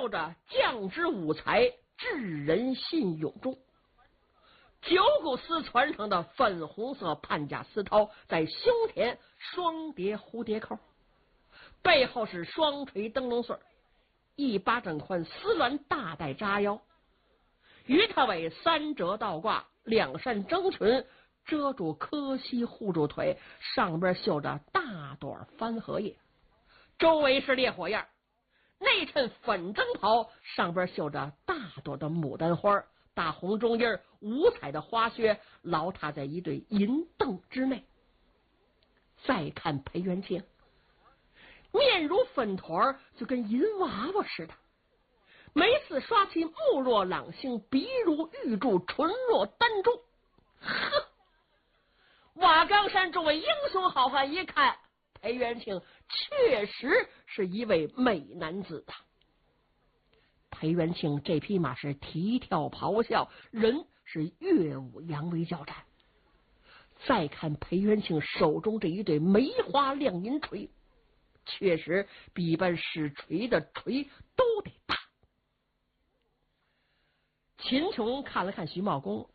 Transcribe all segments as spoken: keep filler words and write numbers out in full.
有着将之武才，智人信勇重。九股丝穿上的粉红色潘家丝绦，在胸前双叠蝴蝶扣，背后是双垂灯笼穗，一巴掌宽丝鸾大带扎腰，鱼头尾三折倒挂，两扇征裙遮住磕膝护住腿，上边绣着大朵番荷叶，周围是烈火焰，内衬粉征袍，上边绣着大朵的牡丹花，大红中印五彩的花靴牢踏在一对银镫之内。再看裴元庆，面如粉团，就跟银娃娃似的，眉似刷漆，目若朗星，鼻如玉柱，唇若丹珠。呵，瓦岗山众位英雄好汉一看，裴元庆确实是一位美男子啊！裴元庆这匹马是蹄跳咆哮，人是跃舞扬威交战。再看裴元庆手中这一对梅花亮银锤，确实比一般使锤的锤都得大。秦琼看了看徐茂公，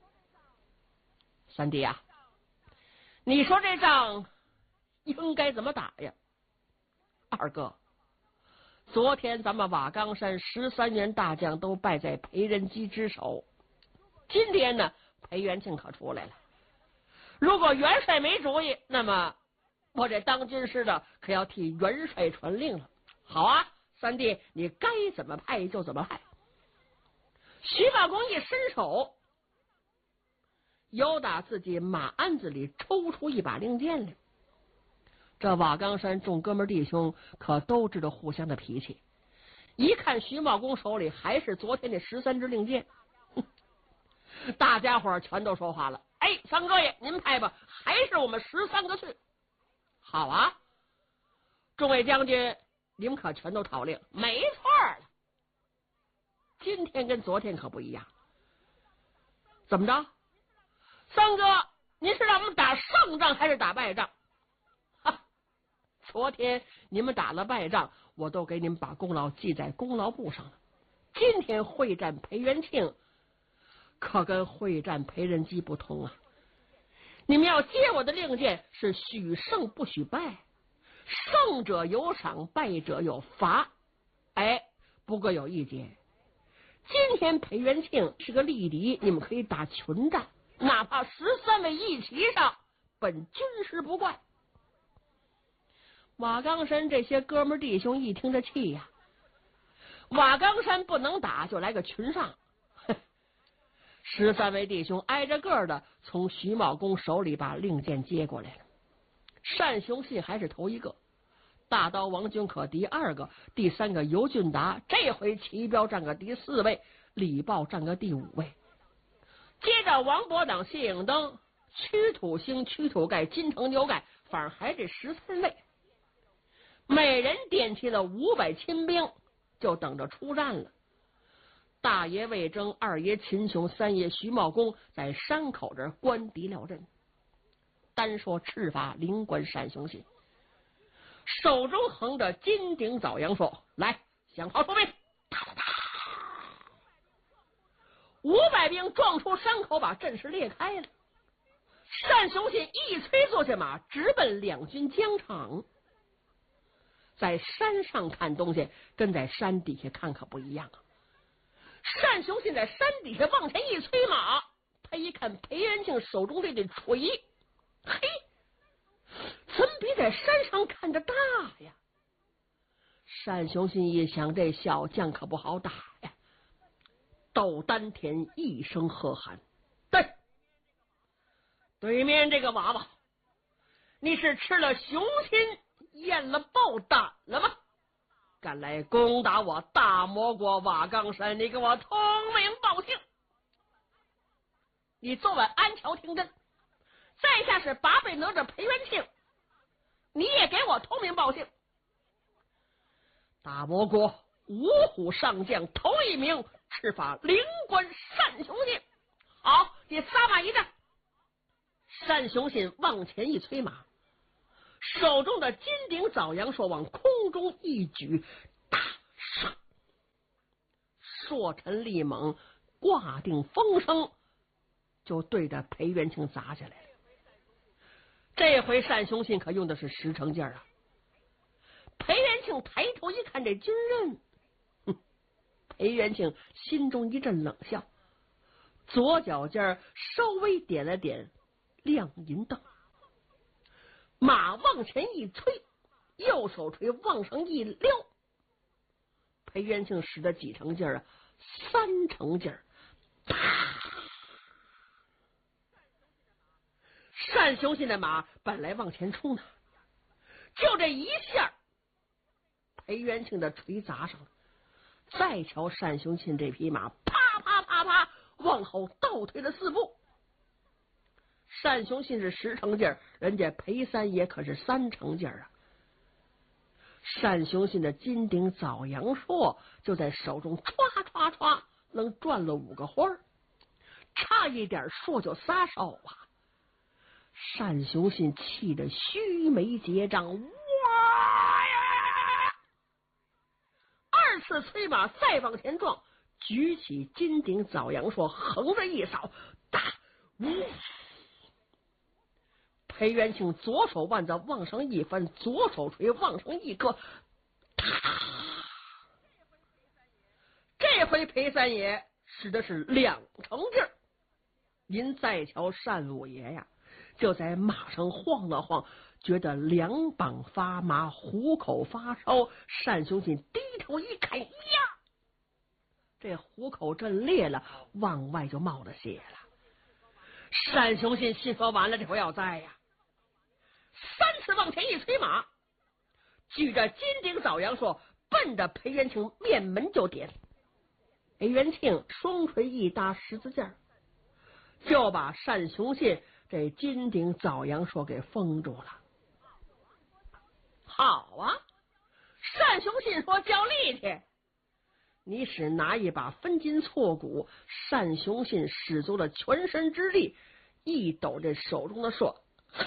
三弟啊，你说这仗应该怎么打呀？二哥，昨天咱们瓦岗山十三员大将都败在裴仁基之手，今天呢，裴元庆可出来了。如果元帅没主意，那么我这当军师的可要替元帅传令了。好啊，三弟，你该怎么派就怎么派。徐茂公一伸手，由打自己马鞍子里抽出一把令箭来。这瓦岗山众哥们弟兄可都知道互相的脾气，一看徐茂公手里还是昨天的十三支令箭，大家伙全都说话了。哎，三哥爷您派吧，还是我们十三个去。好啊，众位将军，你们可全都讨令。没错了，今天跟昨天可不一样。怎么着，三哥，您是让我们打胜仗还是打败仗？哈，昨天你们打了败仗，我都给你们把功劳记在功劳簿上了。今天会战裴元庆，可跟会战裴仁基不同啊！你们要接我的令箭，是许胜不许败，胜者有赏，败者有罚。哎，不过有一节，今天裴元庆是个力敌，你们可以打群战，哪怕十三位一齐上，本军师不怪。瓦岗山这些哥们弟兄一听这气呀、啊，瓦岗山不能打，就来个群上。十三位弟兄挨着个的从徐茂公手里把令箭接过来了。单雄信还是头一个，大刀王君可第二个，第三个尤俊达，这回齐彪占个第四位，李豹占个第五位。接着王伯党、谢影登、屈土星、屈土盖、金城牛盖，反而还这十三位，每人点齐了五百亲兵，就等着出战了。大爷魏征、二爷秦琼、三爷徐茂公在山口这观敌料阵。单说赤发灵官单雄信，手中横着金鼎枣阳说：“来，响炮出兵！”哒哒哒，五百兵撞出山口，把阵势裂开了。单雄信一催坐下马，直奔两军疆场。在山上看东西，跟在山底下看可不一样啊。单雄信在山底下往前一催马，他一看裴元庆手中这对锤，嘿，怎么比在山上看着大呀？单雄信一想，这小将可不好打呀，斗丹田一声喝喊：“对，对面这个娃娃，你是吃了雄心咽了豹胆了吗？敢来攻打我大魔国瓦岗山，你给我通名报姓！你昨晚安桥听真，在下是八倍哪吒裴元庆，你也给我通名报姓！大魔国五虎上将头一名，赤发灵官单雄信。好，你撒马一战！单雄信往前一催马，手中的金鼎枣阳说往空中一举，大上朔沉力猛，挂定风声，就对着裴元庆砸下来了。这回单雄信可用的是十成劲儿啊！裴元庆抬头一看这军人，哼，裴元庆心中一阵冷笑，左脚尖稍微点了点亮银灯，马往前一推，右手锤往上一撩，裴元庆使得几成劲儿啊？三成劲儿，单雄信的马本来往前冲呢，就这一下，裴元庆的锤砸上了。再瞧单雄信这匹马，啪啪啪啪往后倒退了四步。单雄信是十成劲儿，人家裴三爷可是三成劲儿啊。单雄信的金顶枣阳朔就在手中歘歘歘能转了五个花儿，差一点朔就撒手啊！单雄信气得须眉结账，哇呀！二次催马再往前撞，举起金顶枣阳朔，横着一扫，大呜！裴元庆左手腕子往上一翻，左手锤往上一搁，这回裴三爷使的是两成劲儿。您再瞧单五爷呀，就在马上晃了晃，觉得两膀发麻，虎口发烧。单雄信低头一看，呀，这虎口震裂了，往外就冒了血了。单雄信心说完了，这回要栽呀！三次往前一催马，举着金顶枣阳朔，奔着裴元庆面门就点。裴元庆双锤一搭十字架，就把单雄信这金顶枣阳朔给封住了。好啊！单雄信说较力气，你使拿一把分金错骨。单雄信使足了全身之力，一抖这手中的朔，嗨！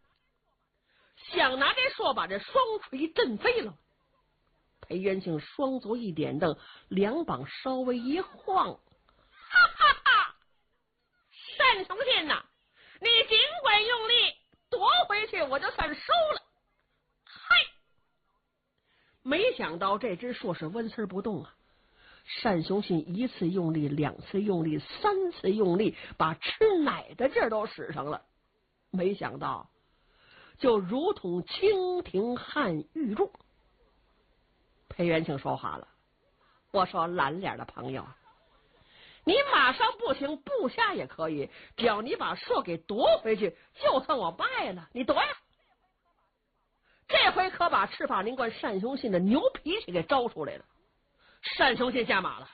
想拿这朔把这双锤震飞了。裴元庆双足一点蹬，两膀稍微一晃，哈哈哈！单雄信呐，你尽管用力夺回去，我就算收了。嗨！没想到这只朔是纹丝不动啊！单雄信一次用力，两次用力，三次用力，把吃奶的劲儿都使上了。没想到就如同蜻蜓撼玉柱。裴元庆说话了，我说蓝脸的朋友，你马上不行，部下也可以，只要你把朔给夺回去，就算我败了，你夺呀！这回可把赤发灵官单雄信的牛脾气给招出来了。单雄信下马了。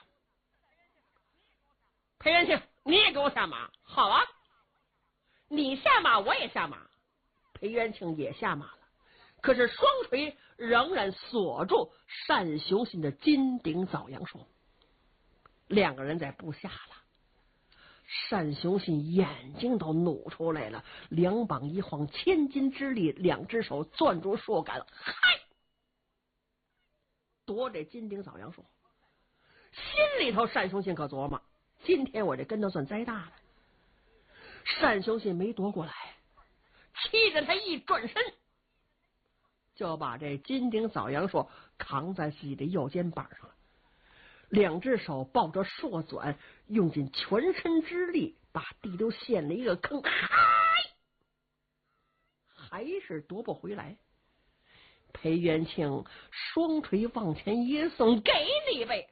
裴元庆，你也给我下马。好啊，你下马我也下马。裴元庆也下马了，可是双锤仍然锁住单雄信的金顶枣阳朔。两个人在布下了，单雄信眼睛都怒出来了，两膀一晃，千斤之力，两只手攥住朔杆，嗨，夺这金顶枣阳朔。心里头单雄信可琢磨，今天我这跟头算栽大了。单雄信没夺过来，气着他一转身，就把这金顶枣阳朔扛在自己的右肩膀上了，两只手抱着朔钻，用尽全身之力，把地都陷了一个坑，还是夺不回来。裴元庆双锤往前一送，给你呗！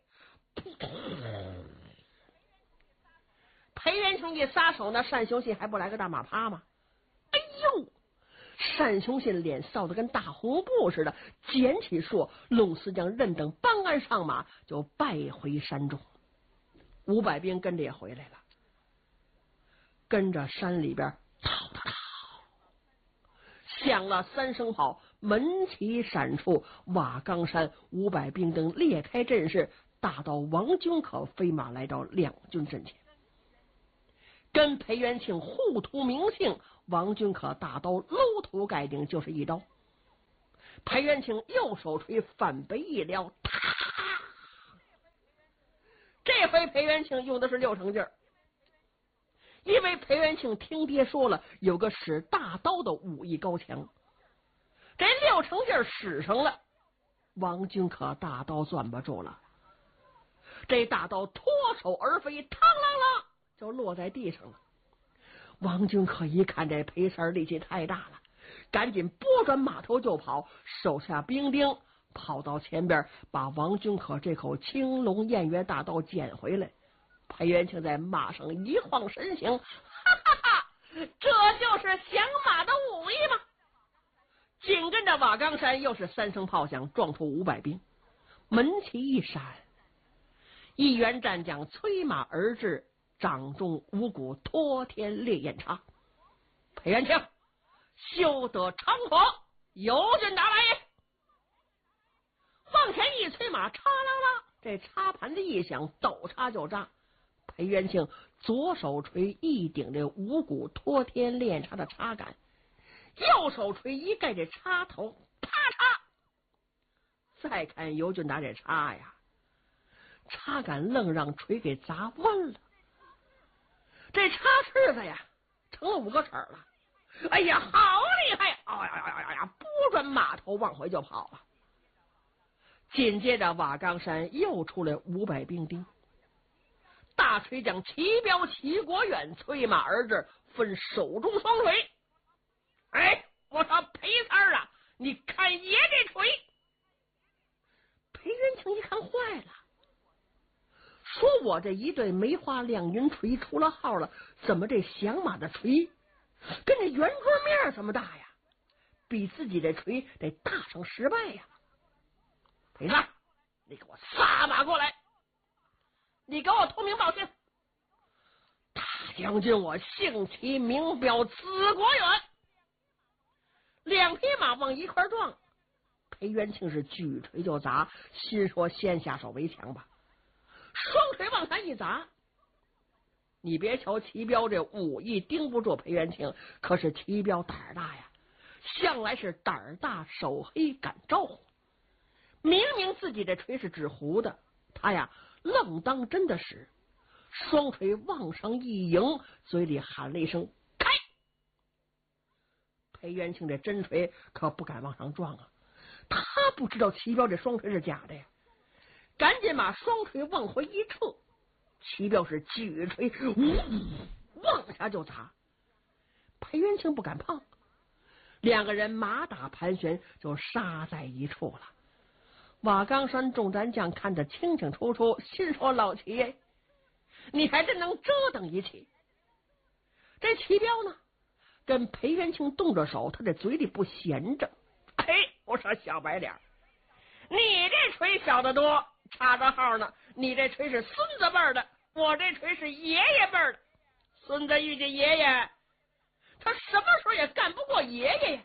裴元庆一撒手，那单雄信还不来个大马趴吗？哎呦！单雄信脸臊得跟大红布似的，捡起朔，龙四将任等帮鞍上马，就败回山中。五百兵跟着也回来了，跟着山里边逃逃逃，响了三声炮，门旗闪处，瓦岗山五百兵等裂开阵势，大刀王君可飞马来到两军阵前，跟裴元庆互图名姓。王君可大刀搂头盖顶就是一刀，裴元庆右手锤反背一撩，啪！这回裴元庆用的是六成劲儿，因为裴元庆听爹说了，有个使大刀的武艺高强，这六成劲儿使上了，王军可大刀攥不住了，这大刀脱手而飞，嘡啷啷就落在地上了。王军可一看这裴三力气太大了，赶紧拨转马头就跑，手下兵丁跑到前边，把王军可这口青龙偃月大刀捡回来。裴元庆在马上一晃身形，哈哈哈，这就是降马的武艺吗？紧跟着瓦岗山又是三声炮响，撞出五百兵，门旗一闪，一员战将催马而至，掌中五股托天烈焰叉。裴元庆，休得长火，有军打来也！往前一催马，嚓啦啦，这插盘子一响，斗叉就扎。裴元庆左手锤一顶这五股托天烈焰叉的叉杆，右手锤一盖这叉头，啪嚓！再看尤俊达这叉呀，叉杆愣让锤给砸弯了，这叉翅子呀成了五个齿了。哎呀，好厉害！哎呀呀呀呀！拨转马头往回就跑啊。紧接着瓦岗山又出来五百兵丁，大锤将齐彪、齐国远催马而至，分手中双锤。哎，我说裴三儿啊，你看爷这锤！裴元庆一看坏了，说我这一对梅花亮云锤出了号了，怎么这响马的锤跟这圆桌面这么大呀？比自己这锤得大上十倍呀！裴三，你给我撒马过来！你给我通名报姓！大将军，我姓齐名彪，字国远。两匹马往一块撞，裴元庆是举锤就砸，心说先下手为强吧。双锤往下一砸，你别瞧齐彪这武艺盯不住裴元庆，可是齐彪胆儿大呀，向来是胆儿大手黑敢招呼。明明自己这锤是纸糊的，他呀愣当真的使，双锤往上一迎，嘴里喊了一声开。裴元庆这真锤可不敢往上撞啊，他不知道齐彪这双锤是假的呀，赶紧把双锤往回一撤，齐彪是举锤呜往下就砸，裴元庆不敢碰，两个人马打盘旋就杀在一处了。瓦岗山众战将看得清清楚楚，心说老齐爷，你还真能折腾一气。这齐彪呢跟裴元庆动着手，他这嘴里不闲着。哎，我说小白脸，你这锤小得多，差着号呢。你这锤是孙子辈的，我这锤是爷爷辈的。孙子遇见爷爷，他什么时候也干不过爷爷呀。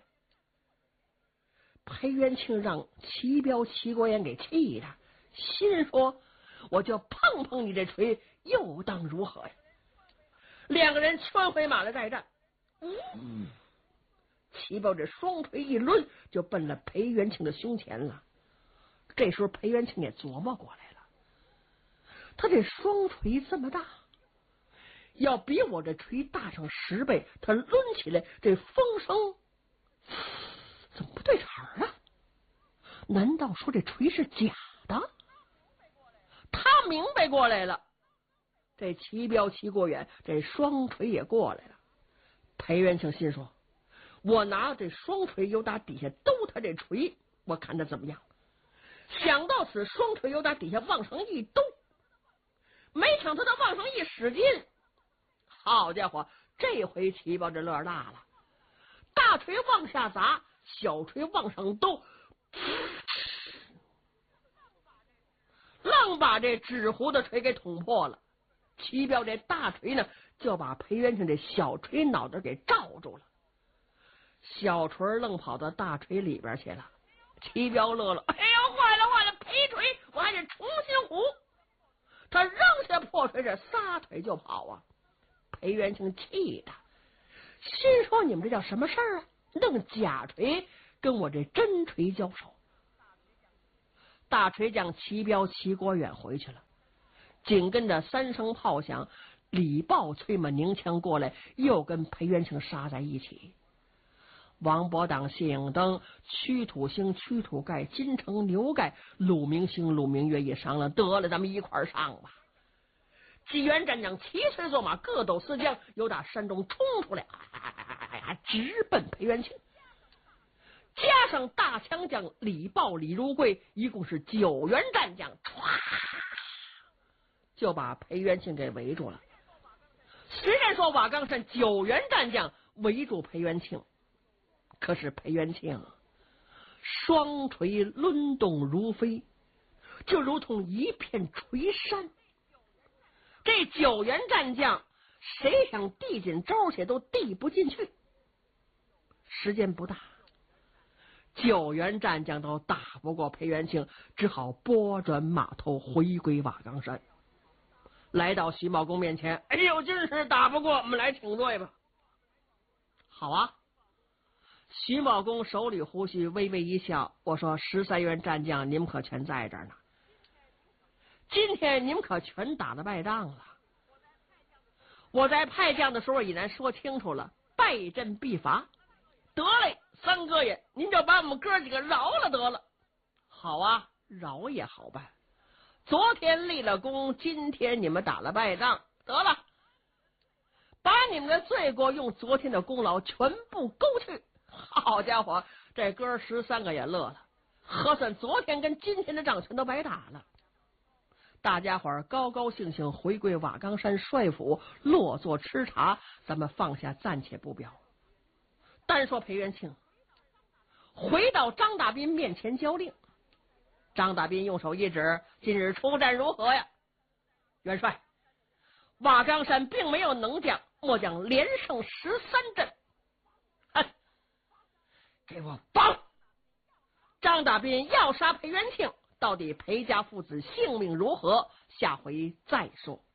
裴元庆让齐彪、齐国远给气的，心说我就碰碰你这锤，又当如何呀？两个人窜回马来再战。嗯，齐彪这双锤一抡，就奔了裴元庆的胸前了。这时候裴元庆也琢磨过来了，他这双锤这么大，要比我这锤大上十倍，他抡起来这风声怎么不对茬啊？难道说这锤是假的？他明白过来了，这齐彪、齐国远这双锤也过来了。裴元庆心说，我拿这双锤由打底下兜他这锤，我看他怎么样。想到此，双锤由打底下往上一兜，没想到他往上一使劲，好家伙，这回齐彪这乐大了，大锤往下砸，小锤往上兜，愣把这纸糊的锤给捅破了。齐彪这大锤呢，就把裴元庆这小锤脑袋给罩住了，小锤愣跑到大锤里边去了。齐彪乐了，哎呦，坏了坏了，裴锤我还得重新糊。他扔下破锤，这撒腿就跑啊。裴元庆气的心说，你们这叫什么事儿啊？弄假锤跟我这真锤交手。大锤将齐彪、齐国远回去了， 紧跟着三声炮响，李豹催马拧枪过来，又跟裴元庆杀在一起。王伯当、谢影登、屈土兴、屈土盖、金城、牛盖、鲁明星、鲁明月一商量，得了，咱们一块儿上吧。纪元战将骑随坐马，各斗四将，由打山中冲出来，直奔裴元庆。加上大强将李豹、李如贵，一共是九员战将，唰就把裴元庆给围住了。虽然说瓦岗山九员战将围住裴元庆，可是裴元庆双锤抡动如飞，就如同一片垂山。这九员战将谁想递进招去都递不进去，时间不大，九员战将都打不过裴元庆，只好拨转马头回归瓦岗山。来到徐茂公面前，哎呦，真是打不过，我们来请罪吧。好啊。徐茂公手里胡须微微一笑，我说十三员战将你们可全在这儿呢，今天你们可全打了败仗了。我在派将的时候已然说清楚了，败阵必罚。得嘞，三哥爷，您就把我们哥几个饶了得了。好啊，饶也好办。昨天立了功，今天你们打了败仗，得了，把你们的罪过用昨天的功劳全部勾去。好家伙，这哥十三个也乐了，核算昨天跟今天的仗全都白打了。大家伙儿高高兴兴回归瓦岗山帅府，落座吃茶，咱们放下暂且不表。单说裴元庆回到张大斌面前交令，张大斌用手一指，今日出战如何呀？元帅，瓦岗山并没有能将，末将连胜十三阵。哼，给我绑！张大斌要杀裴元庆，到底裴家父子性命如何？下回再说。